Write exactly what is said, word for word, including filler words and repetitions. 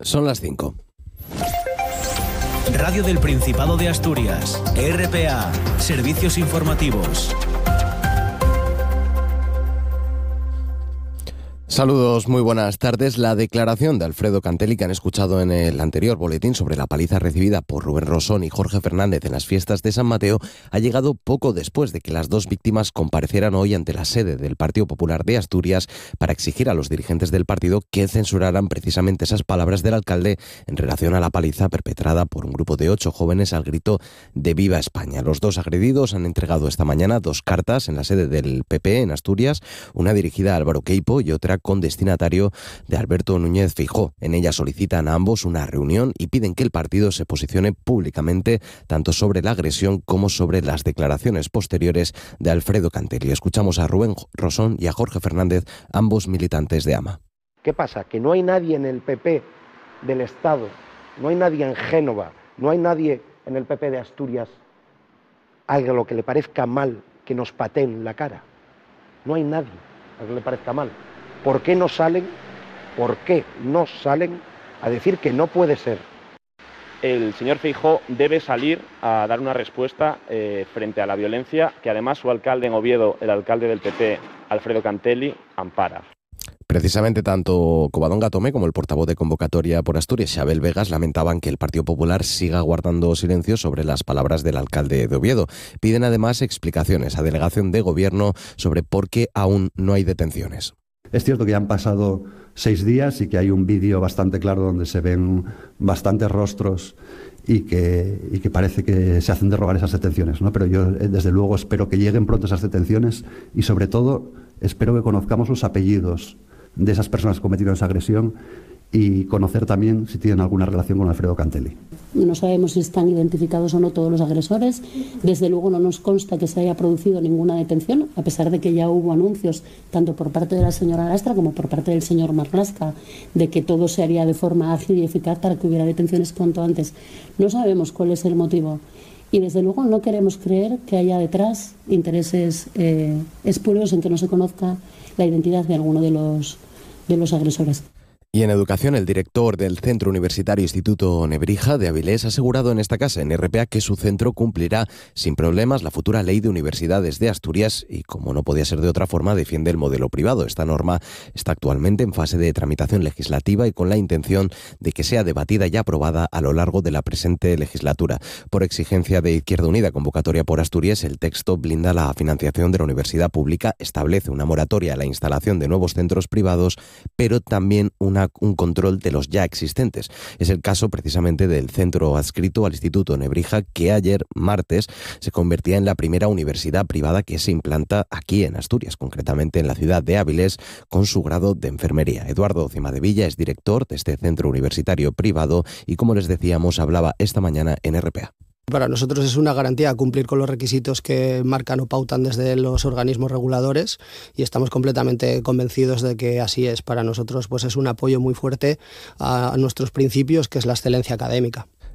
Son las cinco. Radio del Principado de Asturias, R P A, Servicios Informativos. Saludos, muy buenas tardes. La declaración de Alfredo Cantelli que han escuchado en el anterior boletín sobre la paliza recibida por Rubén Rosón y Jorge Fernández en las fiestas de San Mateo ha llegado poco después de que las dos víctimas comparecieran hoy ante la sede del Partido Popular de Asturias para exigir a los dirigentes del partido que censuraran precisamente esas palabras del alcalde en relación a la paliza perpetrada por un grupo de ocho jóvenes al grito de Viva España. Los dos agredidos han entregado esta mañana dos cartas en la sede del P P en Asturias, una dirigida a Álvaro Queipo y otra con destinatario de Alberto Núñez Feijóo. En ella solicitan a ambos una reunión y piden que el partido se posicione públicamente tanto sobre la agresión como sobre las declaraciones posteriores de Alfredo Cantelli. Escuchamos a Rubén Rosón y a Jorge Fernández, ambos militantes de A M A. ¿Qué pasa? Que no hay nadie en el P P del Estado, no hay nadie en Génova, no hay nadie en el P P de Asturias a lo que le parezca mal que nos pateen la cara. No hay nadie a que le parezca mal. ¿Por qué no salen? ¿Por qué no salen a decir que no puede ser? El señor Feijóo debe salir a dar una respuesta eh, frente a la violencia que además su alcalde en Oviedo, el alcalde del P P, Alfredo Cantelli, ampara. Precisamente tanto Covadonga Tomé como el portavoz de convocatoria por Asturias, Xabel Vegas, lamentaban que el Partido Popular siga guardando silencio sobre las palabras del alcalde de Oviedo. Piden además explicaciones a delegación de gobierno sobre por qué aún no hay detenciones. Es cierto que ya han pasado seis días y que hay un vídeo bastante claro donde se ven bastantes rostros y que, y que parece que se hacen derogar esas detenciones, ¿no? Pero yo desde luego espero que lleguen pronto esas detenciones y sobre todo espero que conozcamos los apellidos de esas personas que cometieron esa agresión y conocer también si tienen alguna relación con Alfredo Cantelli. No sabemos si están identificados o no todos los agresores. Desde luego no nos consta que se haya producido ninguna detención, a pesar de que ya hubo anuncios, tanto por parte de la señora Lastra como por parte del señor Marlaska, de que todo se haría de forma ágil y eficaz para que hubiera detenciones cuanto antes. No sabemos cuál es el motivo. Y desde luego no queremos creer que haya detrás intereses eh, espurios en que no se conozca la identidad de alguno de los, de los agresores. Y en educación, el director del Centro Universitario Instituto Nebrija de Avilés ha asegurado en esta casa, en R P A, que su centro cumplirá sin problemas la futura ley de universidades de Asturias y, como no podía ser de otra forma, defiende el modelo privado. Esta norma está actualmente en fase de tramitación legislativa y con la intención de que sea debatida y aprobada a lo largo de la presente legislatura. Por exigencia de Izquierda Unida, convocatoria por Asturias, el texto blinda la financiación de la universidad pública, establece una moratoria a la instalación de nuevos centros privados, pero también una un control de los ya existentes. Es el caso precisamente del centro adscrito al Instituto Nebrija, que ayer, martes, se convertía en la primera universidad privada que se implanta aquí en Asturias, concretamente en la ciudad de Avilés, con su grado de enfermería. Eduardo Cimadevilla es director de este centro universitario privado y, como les decíamos, hablaba esta mañana en R P A. Para nosotros es una garantía cumplir con los requisitos que marcan o pautan desde los organismos reguladores y estamos completamente convencidos de que así es. Para nosotros pues es un apoyo muy fuerte a nuestros principios, que es la excelencia académica.